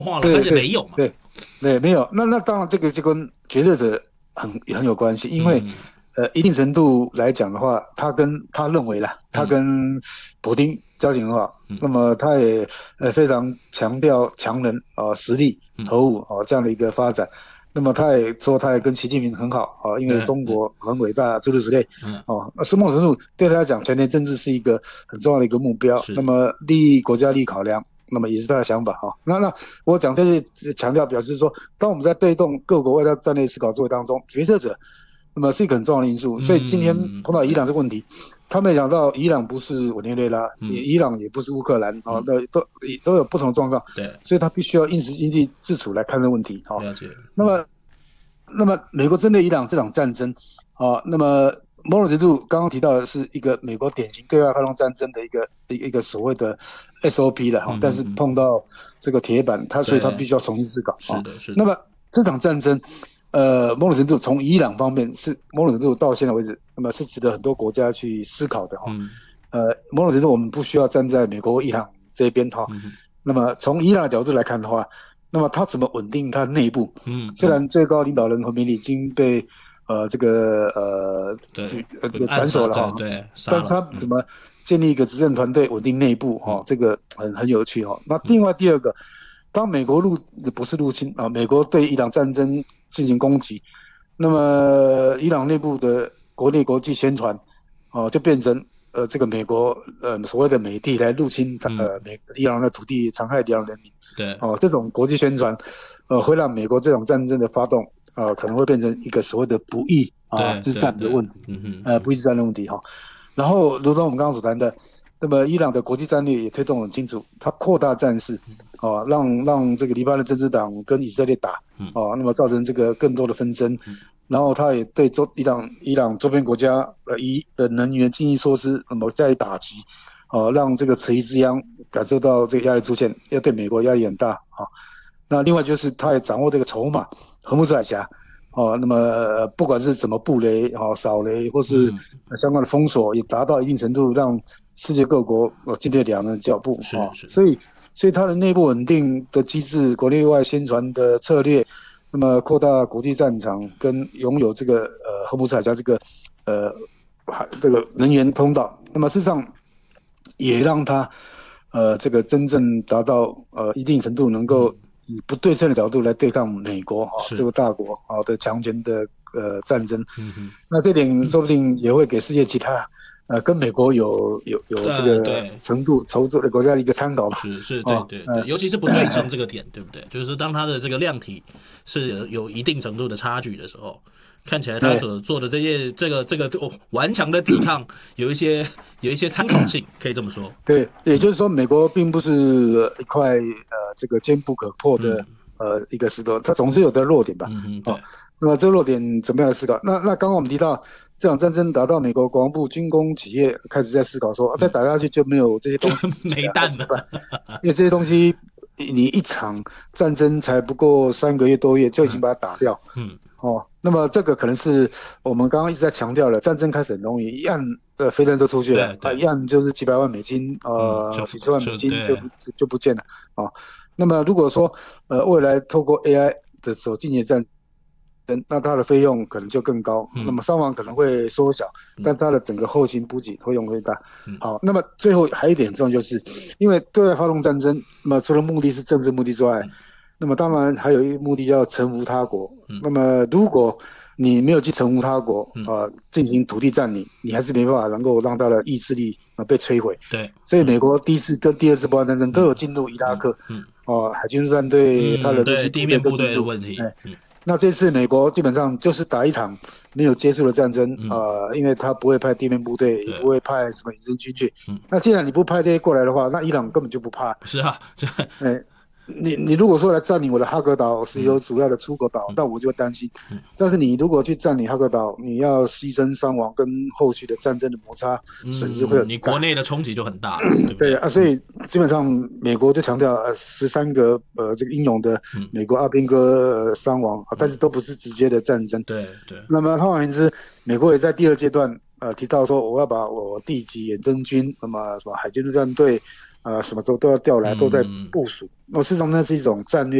化了，发对对现没有嘛。 对对，没有。那当然，这个就跟决策者很有关系，因为嗯一定程度来讲的话，他认为啦，他嗯跟普丁交情很好， 嗯那么他也非常强调强人实力嗯， 核武这样的一个发展。那么他也说，他也跟习近平很好因为对， 中国很伟大，诸如此类嗯那某种程度对他来讲，全球政治是一个很重要的一个目标。那是， 么国家利益考量，那么也是他的想法那我讲这些强调，表示说，当我们在推动各国外交战略思考作为当中，决策者那么是一个很重要的因素。所以今天碰到伊对， 朗这个问题，他们讲到伊朗不是委内瑞拉， 嗯伊朗也不是乌克兰嗯都有不同的状况， 对， 所以他必须要应时应地自处来看这个问题了解， 那么美国针对伊朗这场战争那么某种程度刚刚提到的是一个美国典型对外发动战争的一个所谓的 SOP 了但是碰到这个铁板，所以他对， 必须要重新思考是的，是的， 那么这场战争，某种程度从伊朗方面是某种程度到现在为止，那么是值得很多国家去思考的嗯某种程度我们不需要站在美国、伊朗这边嗯那么从伊朗的角度来看的话，那么他怎么稳定他内部？虽然最高领导人和平已经被对， 这个暗杀， 斩首了对， 但是杀了， 他怎么建立一个执政团队稳定内部这个很有趣那另外第二个，当美国不是入侵美国对伊朗战争进行攻击，那么伊朗内部的国内国际宣传就变成这个美国所谓的美帝来入侵伊朗的土地，残害伊朗人民对， 这种国际宣传会让美国这种战争的发动可能会变成一个所谓的不义对， 之对，对， 战的问题不义之战的问题然后如同我们刚刚所谈的，那么伊朗的国际战略也推动很清楚，它扩大战事让这个黎巴嫩真主党跟以色列打那么造成这个更多的纷争。然后他也对伊朗周边国家的能源经济措施那么加以打击让这个此一之央感受到这个压力出现，要对美国压力很大那另外就是他也掌握这个筹码，荷木斯海峡那么不管是怎么布雷扫雷，或是相关的封锁，也达到一定程度，让世界各国进退两难的脚步是， 所以它的内部稳定的机制、国内外宣传的策略，那么扩大国际战场，跟拥有这个荷姆斯海峡呃这个能源通道，那么事实上也让它这个真正达到一定程度能够以不对称的角度来对抗美国这是， 个大国的强权的战争。 嗯那这点说不定也会给世界其他跟美国有这个对。 程度筹措的国家的一个参考吧。 是，对对对，尤其是不对称这个点，对不对？就是当它的这个量体是有一定程度的差距的时候，看起来他所做的这个顽强的抵抗有一些参考性，可以这么说。 对，也就是说，美国并不是一块这个坚不可破的一个石头，它总是有的弱点吧。 对， 那么这个弱点怎么样来思考？那刚刚我们提到这场战争打到美国国防部军工企业开始在思考说，再打下去就没有这些东西没蛋了， 因为这些东西你一场战争才不过3个月多月就已经把它打掉。那么这个可能是我们刚刚一直在强调的，战争开始很容易，一按飞弹就出去了一按就是几百万美金几十万美金就不见了那么如果说未来透过 AI 的所进行的战争，那它的费用可能就更高，那么伤亡可能会缩小，但它的整个后勤补给费用会大。好，那么最后还有一点重要，就是因为对外发动战争，那么除了目的是政治目的之外，那么当然还有一个目的叫臣服他国。那么如果你没有去臣服他国进行土地占领，你还是没办法能够让他的意志力被摧毁。 对， 所以美国第一次跟第二次波兰战争都有进入伊拉克，海军陆战队、他的地面部队的问题。 那这次美国基本上就是打一场没有结束的战争因为他不会派地面部队，也不会派什么隐身军去。那既然你不派这些过来的话，那伊朗根本就不怕。 是啊， 你如果说来占领我的哈格岛，石油主要的出口岛，那我就会担心。但是你如果去占领哈格岛，你要牺牲伤亡跟后续的战争的摩擦损失会很大， 你国内的冲击就很大了，对不对所以基本上美国就强调13个这个英勇的美国阿兵哥伤亡但是都不是直接的战争。 对。 那么换而言之，美国也在第二阶段提到说，我要把我地级远征军，那么什么海军陆战队什么都要调来，都在部署。事实上那是一种战略